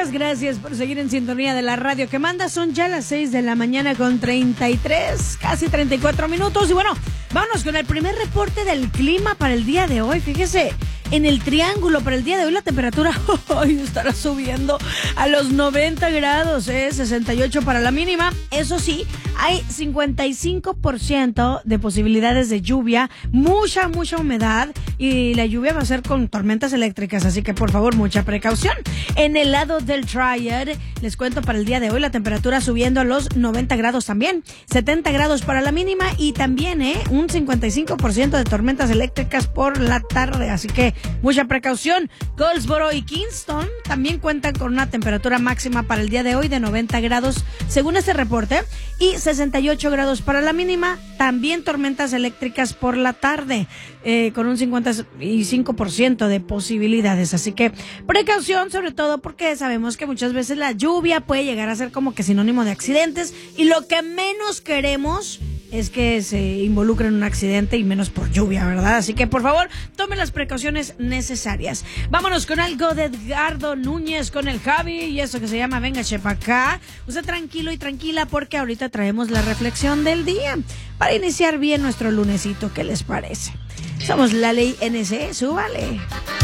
Muchas gracias por seguir en sintonía de la radio que manda. Son ya las 6 de la mañana con 33, casi 34 minutos. Y bueno, vámonos con el primer reporte del clima para el día de hoy. Fíjese, en el Triángulo para el día de hoy la temperatura hoy estará subiendo a los 90 grados, 68 para la mínima. Eso sí, hay 55% de posibilidades de lluvia, mucha humedad, y la lluvia va a ser con tormentas eléctricas, así que por favor mucha precaución. En el lado del Triad, les cuento para el día de hoy la temperatura subiendo a los 90 grados también, 70 grados para la mínima y también un 55% de tormentas eléctricas por la tarde, así que mucha precaución. Goldsboro y Kingston también cuentan con una temperatura máxima para el día de hoy de 90 grados según este reporte y 68 grados para la mínima, también tormentas eléctricas por la tarde, con un 55% de posibilidades, así que precaución, sobre todo porque sabemos que muchas veces la lluvia puede llegar a ser como que sinónimo de accidentes y lo que menos queremos es que se involucre en un accidente y menos por lluvia, ¿verdad? Así que por favor, tomen las precauciones necesarias. Vámonos con algo de Edgardo Núñez con el Javi y eso que se llama Venga Chepa acá. Usted tranquilo y tranquila porque ahorita traemos la reflexión del día para iniciar bien nuestro lunesito. ¿Qué les parece? Somos la Ley NC, súbale.